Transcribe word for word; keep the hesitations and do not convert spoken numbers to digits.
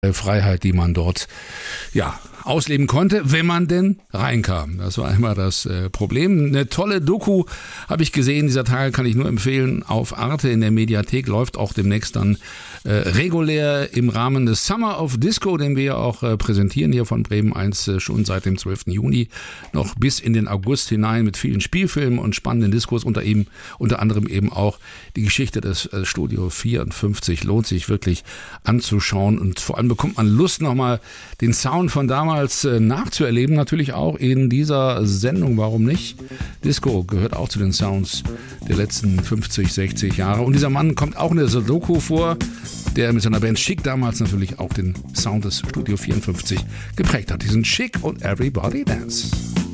Freiheit, die man dort ja ausleben konnte, wenn man denn reinkam. Das war immer das äh, Problem. Eine tolle Doku habe ich gesehen. Dieser Teil kann ich nur empfehlen. Auf Arte in der Mediathek läuft auch demnächst dann äh, regulär im Rahmen des Summer of Disco, den wir ja auch äh, präsentieren hier von Bremen eins äh, schon seit dem zwölften Juni noch bis in den August hinein mit vielen Spielfilmen und spannenden Diskos, unter eben unter anderem eben auch die Geschichte des äh, Studio vierundfünfzig. Lohnt sich wirklich anzuschauen und vor allem bekommt man Lust, nochmal den Sound von damals nachzuerleben, natürlich auch in dieser Sendung, warum nicht? Disco gehört auch zu den Sounds der letzten fünfzig, sechzig Jahre und dieser Mann kommt auch in der Doku vor, der mit seiner Band Chic damals natürlich auch den Sound des Studio vierundfünfzig geprägt hat. Die sind Chic und Everybody Dance.